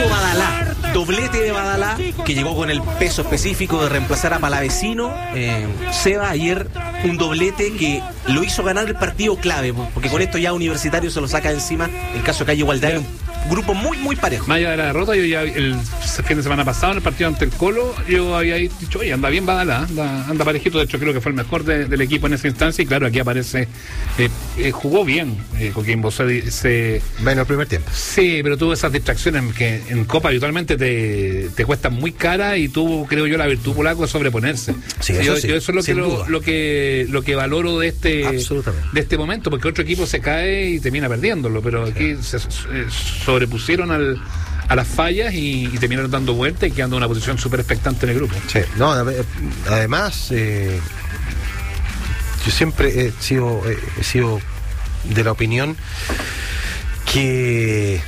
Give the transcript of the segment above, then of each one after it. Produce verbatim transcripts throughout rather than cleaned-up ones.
Badalá, doblete de Badalá, que llegó con el peso específico de reemplazar a Palavecino. eh, Seba, ayer un doblete que lo hizo ganar el partido clave, porque con esto ya Universitario se lo saca de encima, en caso de que haya igualdad, un grupo muy muy parejo. Más allá de la derrota, yo ya el fin de semana pasado en el partido ante el Colo, yo había dicho, oye, anda bien Badalá, anda, anda parejito, de hecho creo que fue el mejor de, del equipo en esa instancia, y claro, aquí aparece, eh, eh, jugó bien, eh, Coquimbo se, se... Bueno, el primer tiempo. Sí, pero tuvo esas distracciones que en Copa habitualmente te, te cuestan muy cara, y tuvo, creo yo, la virtud polaco de sobreponerse. Sí, eso, eso, yo, sí, yo eso es lo que, lo, lo que lo que valoro de este de este momento, porque otro equipo se cae y termina perdiéndolo, pero sí. Aquí se, se sobrepusieron al a las fallas y, y terminaron dando vuelta y quedando en una posición súper expectante en el grupo. Sí, no, además eh, yo siempre he sido eh, he sido de la opinión que,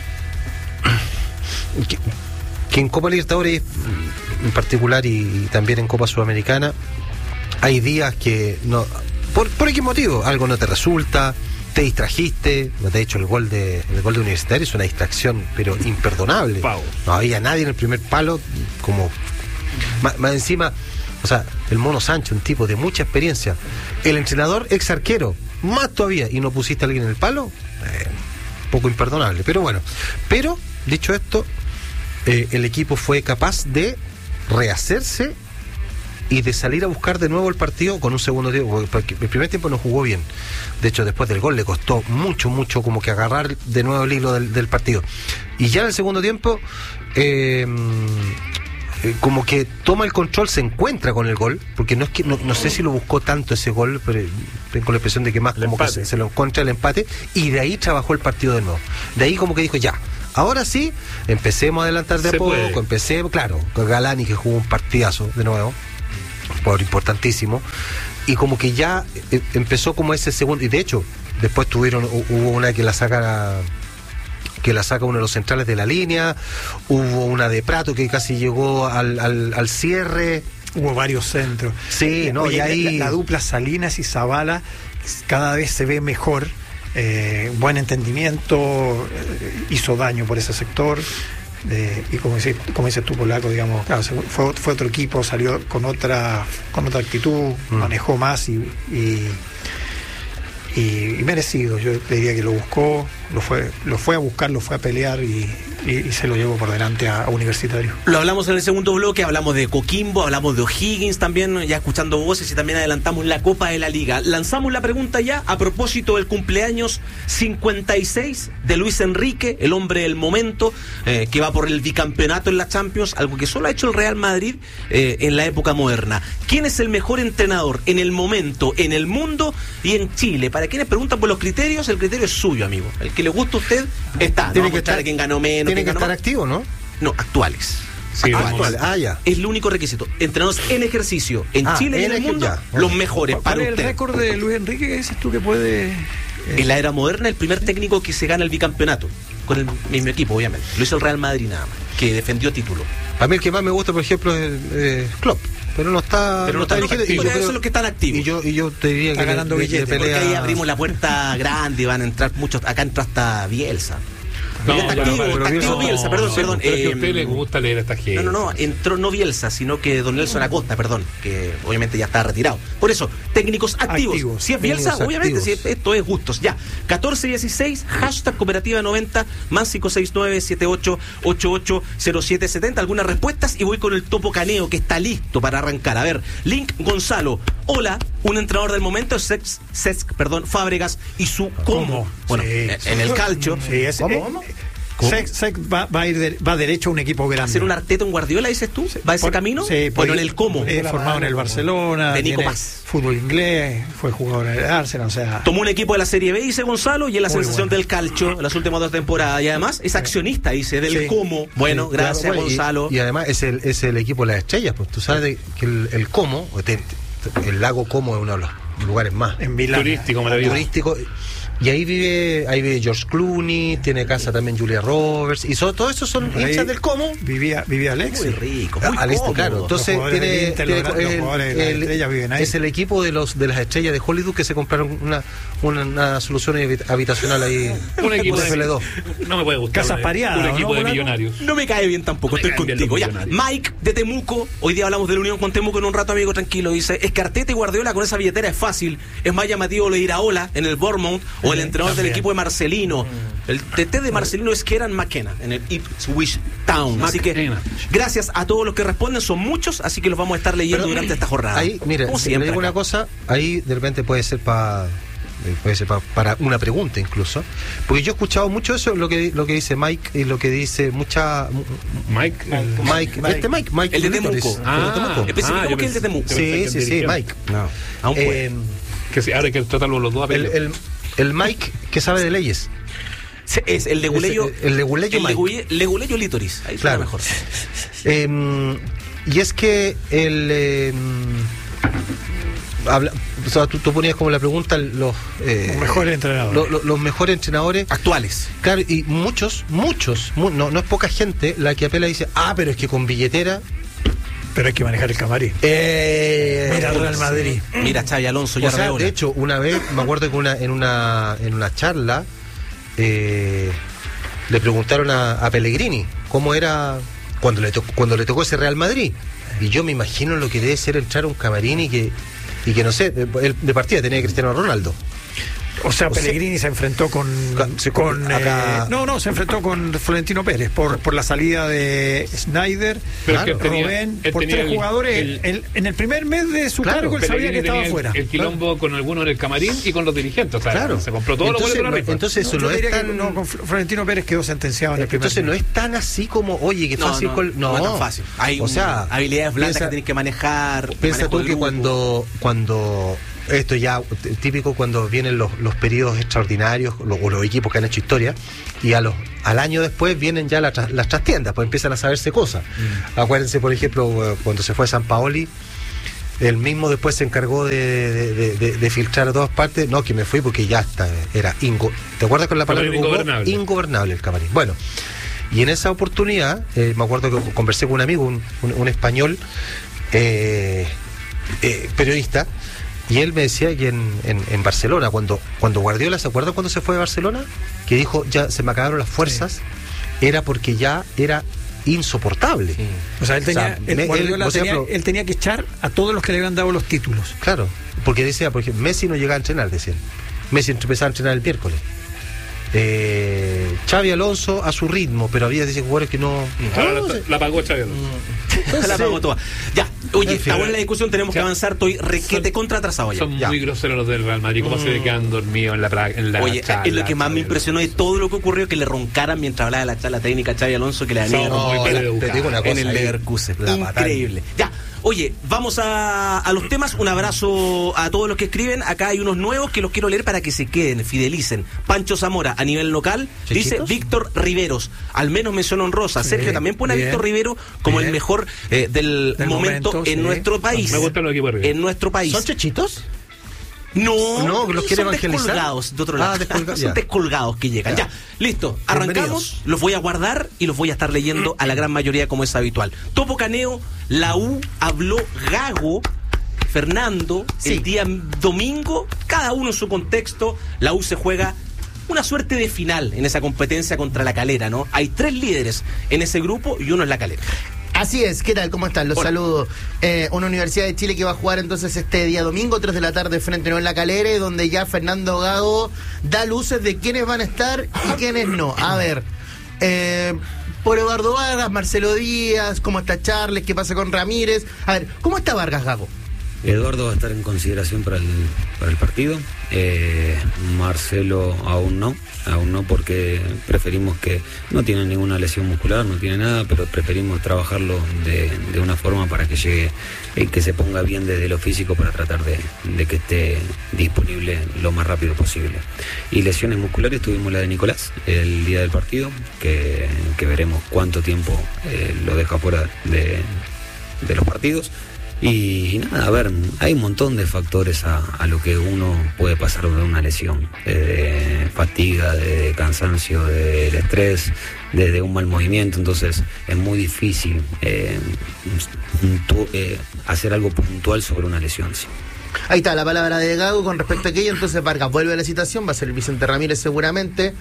que que en Copa Libertadores en particular y, y también en Copa Sudamericana hay días que no, por por qué motivo algo no te resulta, te distrajiste. De hecho, el gol de el gol de Universitario es una distracción pero imperdonable. Pau. No había nadie en el primer palo, como más, más encima, o sea, el Mono Sánchez, un tipo de mucha experiencia, el entrenador ex arquero, más todavía, y no pusiste a alguien en el palo, eh, poco imperdonable. Pero bueno, pero dicho esto, eh, el equipo fue capaz de rehacerse y de salir a buscar de nuevo el partido con un segundo tiempo, porque el primer tiempo no jugó bien. De hecho, después del gol le costó mucho, mucho como que agarrar de nuevo el hilo del, del partido. Y ya en el segundo tiempo, eh, eh, como que toma el control, se encuentra con el gol, porque no es que no, no sé si lo buscó tanto ese gol, pero tengo la impresión de que más el como empate. que se, se lo encuentra el empate, y de ahí trabajó el partido de nuevo. De ahí como que dijo, ya, ahora sí, empecemos a adelantar de a poco, puede. empecemos, claro, con Galani, que jugó un partidazo de nuevo, por importantísimo, y como que ya eh, empezó como ese segundo, y de hecho después tuvieron, hubo una que la saca que la saca uno de los centrales de la línea, hubo una de Prato que casi llegó al, al, al cierre, hubo varios centros. Sí, no, Oye, y ahí la, la dupla Salinas y Zavala cada vez se ve mejor, eh, buen entendimiento, eh, hizo daño por ese sector. De, y como dices, como dices tú, Polaco, digamos, claro, fue, fue otro equipo, salió con otra con otra actitud, mm. manejó más y, y, y, y merecido. Yo te diría que lo buscó, lo fue lo fue a buscar, lo fue a pelear y, y, y se lo llevó por delante a, a Universitario. Lo hablamos en el segundo bloque, hablamos de Coquimbo, hablamos de O'Higgins también, ya escuchando voces, y también adelantamos la Copa de la Liga. Lanzamos la pregunta ya a propósito del cumpleaños cincuenta y seis de Luis Enrique, el hombre del momento, eh, que va por el bicampeonato en la Champions, algo que solo ha hecho el Real Madrid eh, en la época moderna. ¿Quién es el mejor entrenador en el momento, en el mundo y en Chile? Para quienes preguntan por los criterios, el criterio es suyo, amigo. El que le gusta a usted está. Tiene no que estar a quién ganó menos. Tiene que estar más activo, ¿no? No, actuales. Sí, actuales. Ah, ya. Es el único requisito. Entrenadores en ejercicio en ah, Chile y en el mundo, ya. Los mejores para ¿Cuál es usted? el récord de Luis Enrique que dices tú que puede? Eh... En la era moderna, el primer técnico que se gana el bicampeonato con el mismo equipo, obviamente. Lo hizo el Real Madrid nada más, que defendió título. A mí el que más me gusta, por ejemplo, es eh, Klopp. Pero no está, pero no, no está dirigiendo. Y yo creo, eso es lo que están activos. Y yo, y yo te diría está que ganando le, billetes. le pelea... Porque ahí abrimos la puerta grande y van a entrar muchos. Acá entra hasta Bielsa. No, está activo, pero, pero, está activo no, Bielsa, perdón, no, perdón. Pero eh, que a usted le gusta leer esta gente. No, no, no, entró no Bielsa, sino que don Nelson Acosta, perdón, que obviamente ya está retirado. Por eso, técnicos activos. activos si es Bielsa, obviamente, si esto es gustos. Ya, catorce dieciséis, hashtag cooperativa noventa, más cinco seis nueve, siete ocho ocho ocho cero siete siete cero. Algunas respuestas y voy con el topo caneo que está listo para arrancar. A ver, Link Gonzalo. Hola, un entrenador del momento es Cesc, Cesc, perdón, Fábregas y su cómo. Bueno, sí, en el calcio. Sí, es, ¿Cómo? ¿Cómo? Sec, Sec va, va, a ir de, va derecho a un equipo grande. ¿Hacer un Arteta, un Guardiola, dices tú? ¿Va ese por, camino? Sí, bueno, en el cómo. Eh, formado en el Barcelona. De Nico Paz. Fútbol inglés, fue jugador en el Arsenal, o sea... Tomó un equipo de la Serie B, dice Gonzalo, y es la sensación bueno. del calcio en las últimas dos temporadas. Y además es accionista, dice, del sí. cómo. Bueno, sí, gracias, claro, bueno, Gonzalo. Y, y además es el, es el equipo de las estrellas, pues tú sabes de, que el, el cómo, el lago Como es uno de los lugares más en Milán, turístico, maravilloso. Turístico. Y ahí vive, ahí vive George Clooney, tiene casa también Julia Roberts, y so, todo eso son ahí hinchas del Como. Vivía, vivía Alexis. Muy rico, muy Alexis, cómodo. claro. Entonces Los tiene, jugadores del Inter, tiene los- los jugadores de las estrellas viven ahí. es el equipo de los de las estrellas de Hollywood que se compraron una, una, una solución habit- habitacional ahí. Un equipo una de- F L dos. No me puede gustar. Casas eh, pareadas, Un ¿no, equipo de Polaco? millonarios. No me cae bien tampoco, No me estoy caen bien contigo. los Ya, millonarios. Mike de Temuco, hoy día hablamos de la unión con Temuco en un rato, amigo, tranquilo. Dice, es que Arteta y Guardiola con esa billetera es fácil. Es más llamativo lo de Iraola en el Bournemouth o el entrenador del también. equipo de Marcelino. El T T de Marcelino es Kieran McKenna en el Ipswich Town. Así que McKenna. gracias a todos los que responden, son muchos, así que los vamos a estar leyendo Pero, durante esta jornada. Ahí, mira, Como si siempre le digo acá. una cosa, ahí de repente puede ser para puede ser pa- para una pregunta incluso, porque yo he escuchado mucho eso, lo que lo que dice Mike y lo que dice mucha Mike. eh, Mike, Mike. este Mike, Mike El de Litoris, Temuco. el de Temuco. Específicamente yo que el de pensé- Temuco. yo pensé que Sí, el sí, sí, dirigente. Mike. No, aún puede. Eh, Que sí, ahora hay que tratarlo los dos a el, pelo. el, el Mike que sabe de leyes. Se- es el de Guleyo. Ese- el de Guleyo el de Mike. Guye- Leguleyo Litoris. Ahí suena Claro. mejor. Eh, y es que el eh, habla, o sea, tú, tú ponías como la pregunta los, eh, Los mejores entrenadores. lo- lo- los mejores entrenadores. Actuales. Claro, y muchos, muchos, mu- no, no es poca gente la que apela y dice, ah, pero es que con billetera. Pero hay que manejar el camarín. Eh, Mira el Real Madrid. Mira, Xavi Alonso ya O sea, Raiola. de hecho, una vez, me acuerdo que una, en una en una charla eh, le preguntaron a, a Pellegrini cómo era cuando le, to- cuando le tocó ese Real Madrid. Y yo me imagino lo que debe ser entrar a un camarín y que, y que no sé, de, de partida tenía Cristiano Ronaldo. O sea, O sea, Pellegrini se enfrentó con, ca- se- con acá- eh, no, no, se enfrentó con Florentino Pérez por, por la salida de Snyder, Pero es que claro, él tenía- Rubén, él por tenía tres el- jugadores. el- El- en el primer mes de su Claro, cargo él sabía Pellegrini que estaba tenía el- fuera. el, quilombo con algunos en el camarín y con los dirigentes. O sea, Claro. se compró todos los Entonces, goles de la no- rifa. entonces eso No, no, yo es diría que tan no, con Fl- Florentino Pérez quedó sentenciado en el primer entonces no mes. es tan así como, oye, qué No, fácil. no, col- no es tan fácil. Hay o un- sea, habilidades blandas piensa- que tienes que manejar. Piensa manejo tú de que grupo. cuando, cuando esto ya t- típico cuando vienen los, los periodos extraordinarios lo- o los equipos que han hecho historia y a los al año después vienen ya la tra- las trastiendas, pues empiezan a saberse cosas. Mm. Acuérdense, por ejemplo, cuando se fue San Paoli, él mismo después se encargó de, de- de- de- de filtrar a todas partes. No, que me fui porque ya está, era ingo. ¿Te acuerdas con la palabra Camarín que ocupó? ingobernable. Ingobernable el camarín. Bueno, y en esa oportunidad, eh, me acuerdo que conversé con un amigo, un, un- un español, eh, eh, periodista, y él me decía que en, en, en Barcelona, cuando, cuando Guardiola, ¿se acuerdan cuando se fue de Barcelona? Que dijo, ya se me acabaron las fuerzas, era porque ya era insoportable. O sea, él tenía, O sea, él, me- Guardiola él, por tenía- ejemplo- él tenía que echar a todos los que le habían dado los títulos. Claro, porque decía, por ejemplo, Messi no llegaba a entrenar, decía él. Messi empezaba a entrenar el miércoles. Eh, Xavi Alonso a su ritmo, pero había dice jugadores que no. Ahora no, la, se- la pagó Xavi Alonso. La pagó toda. Ya, oye, En está fin. buena la discusión, tenemos que Ya. avanzar. Estoy requete Son- contra atrasado ya. Son Ya. muy groseros los del Real Madrid. ¿Cómo se le quedan dormidos en la, pra- en la Oye, charla? es lo que más me Xavi impresionó de todo lo que ocurrió, que le roncaran mientras hablaba de la charla técnica a Xavi Alonso, que le Son dañaron muy No, maleducados. te digo una en cosa, el ahí, Leverkusen. la Increíble. Ya, oye, vamos a, a los temas. Un abrazo a todos los que escriben. Acá hay unos nuevos que los quiero leer para que se queden, fidelicen. Pancho Zamora, a nivel local, dice ¿Chiquitos? Víctor Riveros. Al menos mencionó honrosa. Sí, Sergio también pone a bien, Víctor Rivero como bien. el mejor eh, del, Del momento, momento, en sí. nuestro país. Me gustan los equipos de Rivero. En nuestro país. ¿Son chechitos? No, No, ¿los quiere son evangelizar? descolgados de otro Ah, lado. descolgados, Son ya. descolgados que llegan. Ya, Ya. listo. Arrancamos. Bienvenidos. Los voy a guardar y los voy a estar leyendo a la gran mayoría como es habitual. Topo Caneo, la U habló Gago, Fernando, Sí. el día domingo, cada uno en su contexto. La U se juega una suerte de final en esa competencia contra la Calera, ¿no? Hay tres líderes en ese grupo y uno es la Calera. Así es, ¿qué tal? ¿Cómo están? Los Hola. saludo. Eh, una Universidad de Chile que va a jugar entonces este día domingo, tres de la tarde, frente a la Calera, y donde ya Fernando Gago da luces de quiénes van a estar y quiénes no. A ver, eh, por Eduardo Vargas, Marcelo Díaz, ¿cómo está Charles? ¿Qué pasa con Ramírez? A ver, ¿cómo está Vargas, Gago? Eduardo va a estar en consideración para el, para el partido. Eh, Marcelo aún no, aún no porque preferimos que no tiene ninguna lesión muscular, no tiene nada, pero preferimos trabajarlo de, de una forma para que llegue, eh, que se ponga bien desde lo físico para tratar de, de que esté disponible lo más rápido posible. Y lesiones musculares tuvimos la de Nicolás el día del partido, que, que veremos cuánto tiempo eh, lo deja fuera de, de los partidos. Y nada, a ver, hay un montón de factores a, a lo que uno puede pasar de una lesión, de fatiga, de cansancio, del estrés, de, de un mal movimiento. Entonces es muy difícil eh, puntu- eh, hacer algo puntual sobre una lesión, sí. Ahí está la palabra de Gago con respecto a aquello. Entonces Vargas vuelve a la citación, va a ser el Vicente Ramírez seguramente.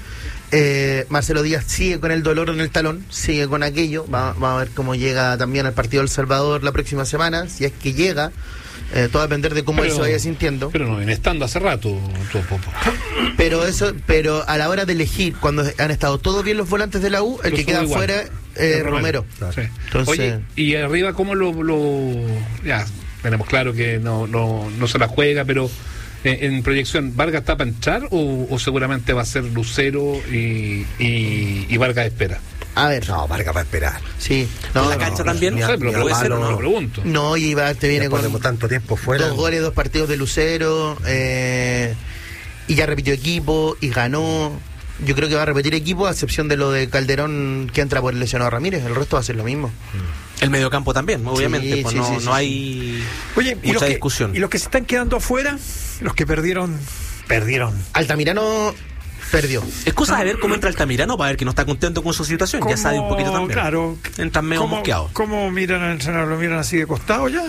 eh, Marcelo Díaz sigue con el dolor en el talón, sigue con aquello. Va, va a ver cómo llega también al partido del Salvador la próxima semana, si es que llega. Eh, todo va a depender de cómo Pero- él se vaya sintiendo. Pero no, viene estando hace rato, todo Popo. Pero eso, pero a la hora de elegir, cuando han estado todos bien los volantes de la U, el Lo que queda subo igual. fuera es El Romero. Sí. Entonces- Oye, y arriba, ¿cómo lo, lo. Ya, tenemos claro que no, no, no se la juega, pero eh, en proyección, ¿Vargas está para entrar o, o seguramente va a ser Lucero y, y, y Vargas espera? A ver, No, Vargas va a esperar. sí. ¿En No, la no, cancha no, también? ni a- No sé, pero ni a puede ser, palo, no lo no. pregunto. No, y va, te viene Después con de tanto tiempo fuera. dos goles, dos partidos de Lucero, eh, y ya repitió equipo y ganó. Yo creo que va a repetir equipo, a excepción de lo de Calderón que entra por el lesionado Ramírez. El resto va a ser lo mismo. El mediocampo también, obviamente. Sí, pues sí, no, sí, sí, no sí. hay Oye, y los, mucha que, discusión. y los que se están quedando afuera, los que perdieron, perdieron. Altamirano perdió. Es cosa de ver cómo entra Altamirano para ver que no está contento con su situación. Ya sabe un poquito también. Claro. Entran medio ¿Cómo, mosqueados. ¿Cómo miran al entrenador? ¿Lo miran así de costado ya?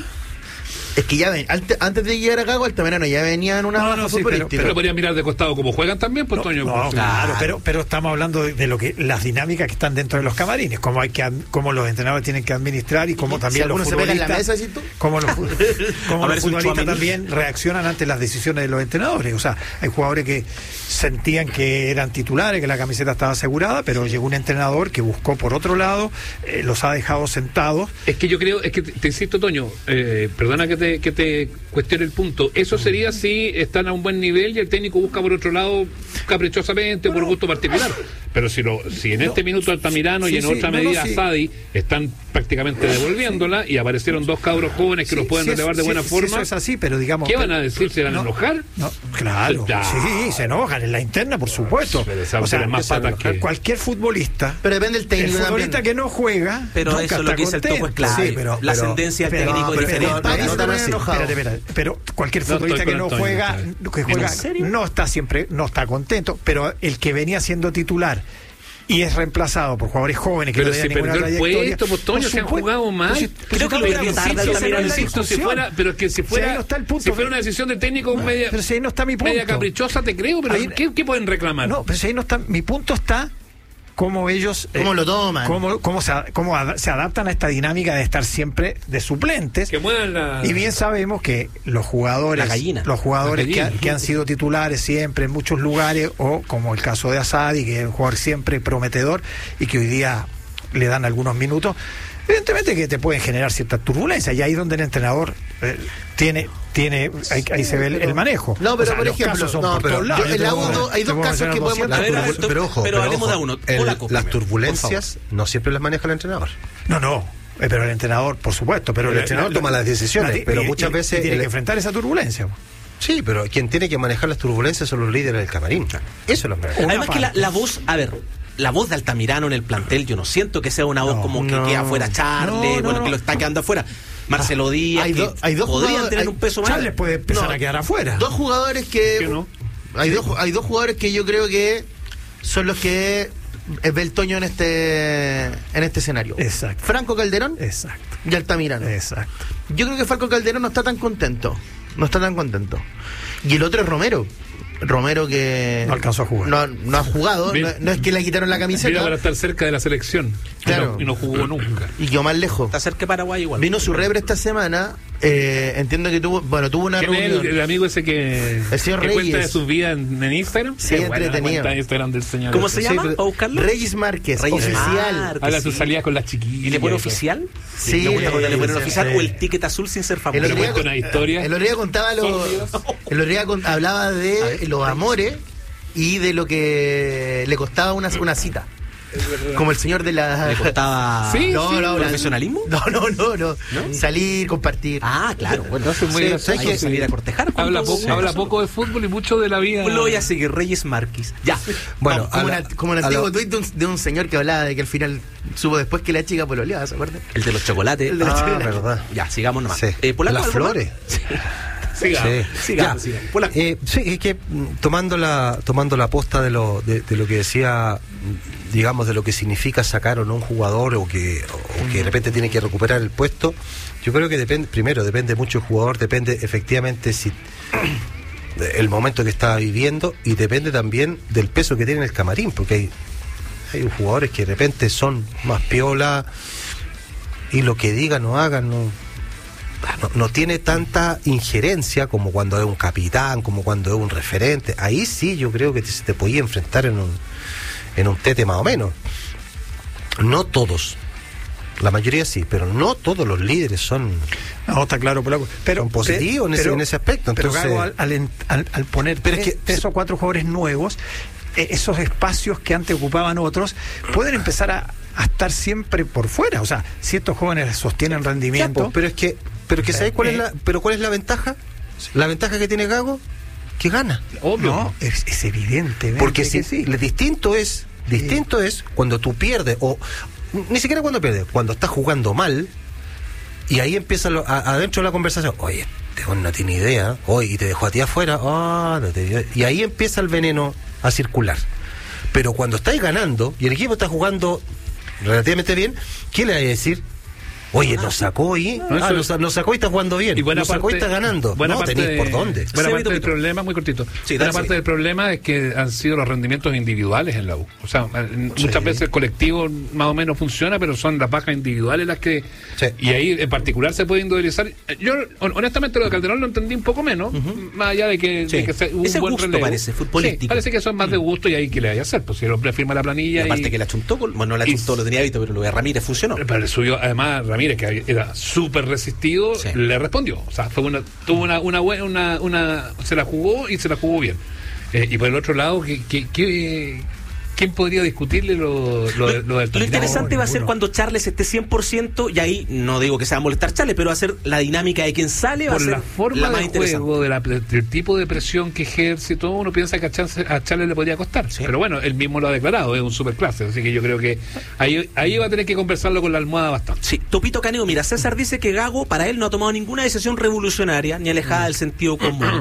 Es que ya ven, ante- antes de llegar a Gago, Altamirano ya venía en una No, baja no, sí, pero- futbolística. Pero podría mirar de costado como juegan también, pues No, Toño. no, pues, claro, pero, pero estamos hablando de, de lo que las dinámicas que están dentro de los camarines, cómo hay que ad- cómo los entrenadores tienen que administrar y cómo Si también los alguno se pega en la futbolistas, mesa, ¿sí tú? cómo los, fu- cómo A ver, los es un futbolistas Tchouaméni. también reaccionan ante las decisiones de los entrenadores. O sea, hay jugadores que sentían que eran titulares, que la camiseta estaba asegurada, pero llegó un entrenador que buscó por otro lado, eh, los ha dejado sentados. Es que yo creo, es que te, te insisto, Toño, eh, perdona que te, que te cuestione el punto. Eso sería si están a un buen nivel y el técnico busca por otro lado caprichosamente, por gusto particular. Pero si lo, si en No. este minuto Altamirano Sí, y en sí, otra no, no, medida sí. Sadi están prácticamente devolviéndola y aparecieron dos cabros jóvenes que Sí, los pueden sí, relevar de sí, buena sí, forma. eso es así, pero digamos. ¿Qué van a decir? ¿Se van a No, enojar? No, claro. Ya. Sí, se enojan en la interna, por supuesto. Pero esa O sea, tiene más que se- patas que- cualquier futbolista. Pero depende del El técnico futbolista también. que no juega. Pero nunca eso es está lo que dice el topo, es contento. clave. Sí, pero- la pero- ascendencia del Pero, técnico pero, es diferente. pero, Ahí no pero, están enojados. espérate, espérate, pero cualquier No, futbolista estoy que con no Antonio, juega, sí. que juega ¿En serio? no está siempre, no está contento, pero el que venía siendo titular y es reemplazado por jugadores jóvenes que Pero no si tenían ninguna perdió el trayectoria. puesto, pues Toño, por se han supuesto. jugado mal. Pero si- Creo pero que si lo estamos perdió tarde hablando- Altamirano, si esa no es la Insisto, si discusión. fuera, pero es que si Si ahí fuera, no está el punto. si fuera una decisión de técnico media, Pero si ahí no está mi punto. media caprichosa, te creo, pero Ahí- ¿qué, qué pueden reclamar? No, pero si ahí no está. Mi punto está cómo ellos. eh, ¿Cómo lo toman? Cómo, cómo, se, a- cómo ad- se adaptan a esta dinámica de estar siempre de suplentes. Que muevan la... Y bien sabemos que los jugadores, La gallina. los jugadores La que, gallina. han- que han sido titulares siempre en muchos lugares, o como el caso de Asadi, que es un jugador siempre prometedor y que hoy día le dan algunos minutos, evidentemente que te pueden generar ciertas turbulencias, y ahí es donde el entrenador eh, tiene, tiene ahí, ahí se ve el, el manejo. No, pero O sea, por los ejemplo, casos son no, por pero todos lados. yo- en Yo la te U puedo- do- hay te dos puedo casos que mencionar podemos- A ver, doscientas a ver, turbulencias. pero ojo, pero pero hablemos ojo, de uno. el- Polaco las primero, turbulencias no siempre las maneja el entrenador. No, no. eh, Pero el entrenador, por supuesto, pero El entrenador toma las decisiones, la- pero y- muchas y- veces y tiene el- que enfrentar esa turbulencia. Sí, pero quien tiene que manejar las turbulencias son los líderes del camarín. Eso es lo mejor. Una Además que la, parte. la voz, a ver, la voz de Altamirano en el plantel, yo no siento que sea una voz No, como que no. queda afuera Charles, No, no, bueno, no. que lo está quedando afuera. Marcelo Díaz, hay que do- hay dos podrían jugadores- tener hay- un peso más. Charles puede empezar No, a quedar afuera. Dos jugadores que. ¿Qué no? Hay, dos, hay dos jugadores que yo creo que son los que ve el Toño en este en este escenario. Exacto. Franco Calderón Exacto. y Altamirano. Exacto. Yo creo que Franco Calderón no está tan contento. No está tan contento. Y el otro es Romero. Romero que No alcanzó a jugar. No, no ha jugado. Bien. No, no es que le quitaron la Mira camiseta. para estar cerca de la selección. Claro. Y no, y no jugó nunca. Y quedó más lejos. Está cerca de Paraguay igual. Vino su rebre esta semana. eh, entiendo que tuvo. Bueno, tuvo una ¿Quién es reunión. el, el amigo ese que, El señor que cuenta de Reyes. sus vidas en, en Instagram? Sí, Qué buena la entretenido. cuenta de Instagram del señor. ¿Cómo ese. se llama? pero- ¿Para buscarlo? Reyes Márquez, Reyes oficial. Márquez. Habla sí. sus salidas con las chiquillas. ¿Y le pone eso. oficial? Sí, me gusta cuando le ponen sí, oficial sí. o el ticket azul sin ser El famoso. Pero otro día, cuenta una historia. el otro día contaba los, el otro día con- hablaba de los amores y de lo que le costaba una, una cita. Como el señor de la... ¿Le costaba Sí, no, sí. no, profesionalismo? No, no, no, no, ¿No? Salir, compartir. Ah, claro. Bueno, No, muy sí, gracioso. hay que salir a cortejar. Habla, ¿Cuántos- poco, habla poco de fútbol y mucho de la vida. Lo voy a seguir, Reyes Márquez. Ya. Bueno, como, a la- una- como un a antiguo la- tuit de un, de un señor que hablaba de que al final supo después que la chica pololeaba, ¿se acuerdan? El de los chocolates. El de los Ah, chocolates. verdad. Ya, sigamos nomás. Sí. Eh, ¿Polaco, Las algo más? flores. Siga. Sí. Sigamos, Ya. sigamos. Polaco. Eh, sí, es que mm, tomando la tomando la posta de lo de, de lo que decía, mm, digamos, de lo que significa sacar o no un jugador o que o que de repente tiene que recuperar el puesto, yo creo que depende, primero depende mucho el jugador, depende efectivamente si el momento que está viviendo y depende también del peso que tiene en el camarín, porque hay hay jugadores que de repente son más piola y lo que digan o hagan no No, no tiene tanta injerencia como cuando es un capitán, como cuando es un referente. Ahí sí yo creo que te, se te podía enfrentar en un, en un tete más o menos. No todos. La mayoría sí, pero no todos los líderes son, No, está claro, Polaco. Pero, son positivos en, ese, pero- en ese aspecto. Pero Entonces, Gago, al, al en- al- al poner Pero es tres, que- tres o cuatro jugadores nuevos, eh, esos espacios que antes ocupaban otros pueden empezar a, a estar siempre por fuera. O sea, si estos jóvenes sostienen ya, rendimiento, po, pero es que, pero que ¿sabes cuál es Eh, la, pero cuál es la ventaja? La ventaja que tiene Gago, que gana. Obvio. no, es, es evidente. Porque si, que sí. lo distinto es, distinto es cuando tú pierdes, o ni siquiera cuando pierdes, cuando estás jugando mal, y ahí empieza lo, a- adentro de la conversación, oye, este weón no tiene idea, oye, y te dejó a ti afuera, ah, no te dio-". Y ahí empieza el veneno a circular. Pero cuando estáis ganando, y el equipo está jugando relativamente bien, ¿qué le vais a decir? Oye, nos sacó y No, ah, eso- nos, nos sacó y está jugando bien, Y buena nos sacó y parte- está ganando. buena No parte tenéis de- por dónde. Buena Sí, parte del Pito. problema, muy cortito. Sí, buena dale, parte sí. del problema es que han sido los rendimientos individuales en la U. O sea, muchas Sí. veces el colectivo más o menos funciona, pero son las bajas individuales las que. Sí. Y ahí en particular se puede individualizar. Yo, hon- honestamente, lo de Calderón lo entendí un poco menos, más allá de que, Sí. de que se- hubo Ese un buen gusto relevo. parece, futbolístico. Sí, parece que eso es más de gusto y ahí que le vaya a hacer. Pues si el hombre firma la planilla. Y aparte y, que la chuntó, con- bueno, no la y- chuntó, lo tenía visto, pero lo de Ramírez funcionó. Pero le subió, además, Ramírez, que era súper resistido, Sí. le respondió. O sea, fue una, tuvo una, una buena, una, una, se la jugó y se la jugó bien. Eh, y por el otro lado, ¿qué, qué, qué- ¿quién podría discutirle lo, lo, de- lo del Lo torneo? interesante va a ser ninguno. cuando Charles esté cien por ciento y ahí no digo que se va a molestar Charles, pero va a ser la dinámica de quien sale, va Por a ser la forma la más de interesante. juego, de la, del tipo de presión que ejerce y todo, uno piensa que a Charles, a Charles le podría costar. Sí. Pero bueno, él mismo lo ha declarado, es un superclase. Así que yo creo que ahí, ahí va a tener que conversarlo con la almohada bastante. Sí, Topito Caneo, mira, César dice que Gago para él no ha tomado ninguna decisión revolucionaria ni alejada del sentido común.